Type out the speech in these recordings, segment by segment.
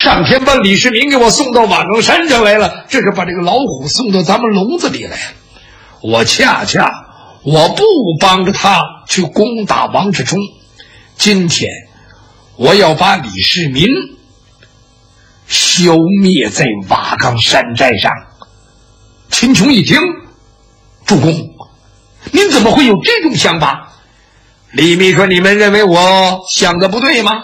上天把李世民给我送到瓦岗山上来了，这是把这个老虎送到咱们笼子里来了。我不帮着他去攻打王世充，今天我要把李世民消灭在瓦岗山寨上。秦琼一听，主公，您怎么会有这种想法？李密说，你们认为我想的不对吗？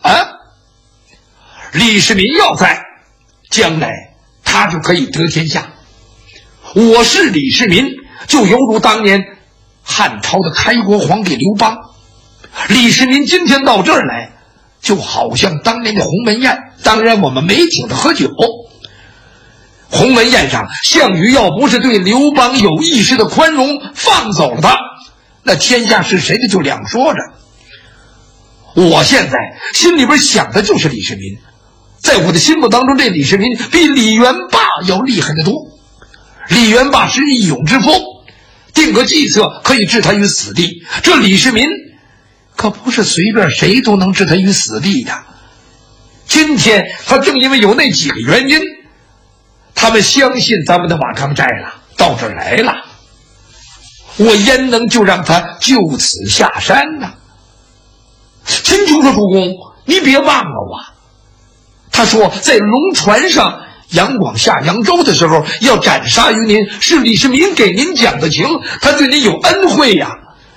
李世民要在，将来他就可以得天下。我是李世民，就犹如当年汉朝的开国皇帝刘邦。李世民今天到这儿来，就好像当年的鸿门宴，当然我们没请他喝酒。鸿门宴上，项羽要不是对刘邦有意识的宽容，放走了他，那天下是谁的就两说着。我现在心里边想的就是李世民，在我的心目当中，这李世民比李元霸要厉害得多。李元霸是义勇之夫，定个计策可以置他于死地，这李世民可不是随便谁都能置他于死地的。今天他正因为有那几个原因，他们相信咱们的瓦岗寨了，到这儿来了，我焉能就让他就此下山呢？秦琼说，主公，你别忘了我。他说，在龙船上杨广下扬州的时候要斩杀于您，是李世民给您讲的情，他对您有恩惠呀。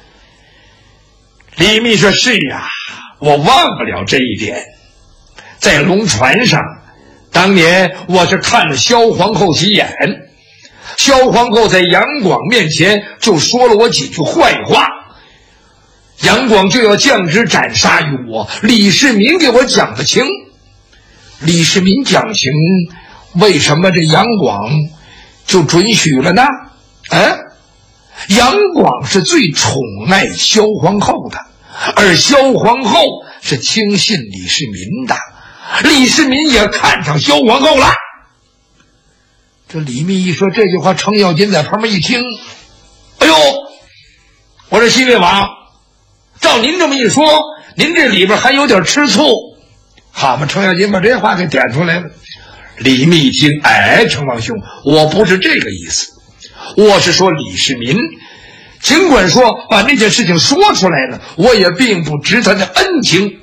李密说，是啊，我忘不了这一点。在龙船上，当年我是看了萧皇后几眼，萧皇后在杨广面前就说了我几句坏话，杨广就要降旨斩杀于我。李世民给我讲的情，李世民讲情，为什么这杨广就准许了呢？杨广是最宠爱萧皇后的，而萧皇后是轻信李世民的，李世民也看上萧皇后了。这李密一说这句话，程咬金在旁边一听，哎呦，我说西魏王，照您这么一说，您这里边还有点吃醋。好嘛，程咬金把这话给点出来了。李密一听，程王兄，我不是这个意思，我是说李世民尽管说把那件事情说出来了，我也并不值他的恩情。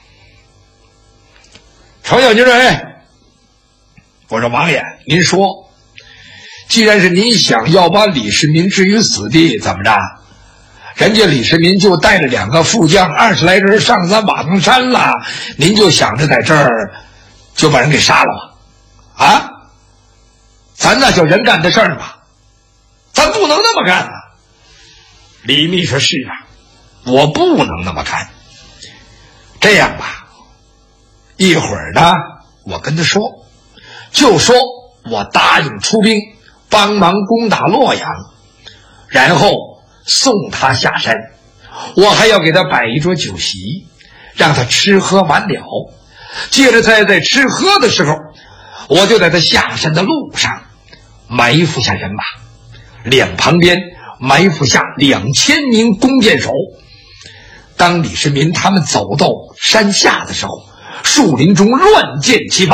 程咬金说，我说王爷，您说，既然是您想要把李世民置于死地，怎么着？人家李世民就带着2个副将20来人上咱瓦岗山了，您就想着在这儿就把人给杀了吗？咱那叫人干的事儿吗？咱不能那么干啊！李密说，是啊，我不能那么干。这样吧，一会儿呢，我跟他说，就说我答应出兵帮忙攻打洛阳，然后送他下山，我还要给他摆一桌酒席，让他吃喝完了。接着在吃喝的时候，我就在他下山的路上埋伏下人马，两旁边埋伏下2000名弓箭手。当李世民他们走到山下的时候，树林中乱箭齐发，